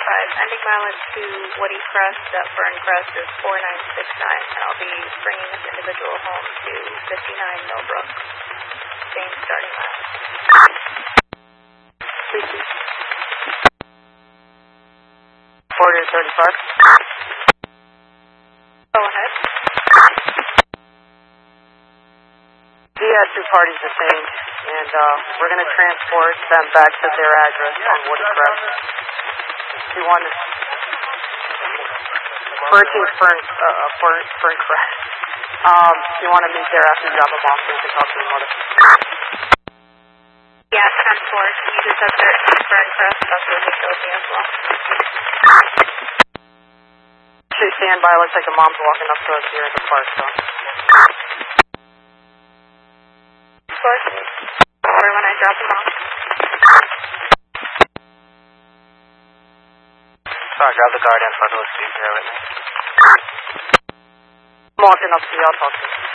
ending mileage to Woody Crest, Fern Crest is 4969, and I'll be bringing this individual home to 59 Millbrook. Same starting mileage. Please. 435. Go ahead. He had two parties detained, and we're going to transport them back to their address on Woody Crest. He wanted 14 Fern Crest. You want to meet there after you drop them off so you can talk to your mother? Yeah, 10-4. Can you just up there at Fern Crest? That's where the facility as well. Please stand by. Looks like the mom's walking up to us here at the park, so. Or when I drop them off. Sorry, grab the guard and photo. Speak here with me. I'm walking up to you. I'll talk to you.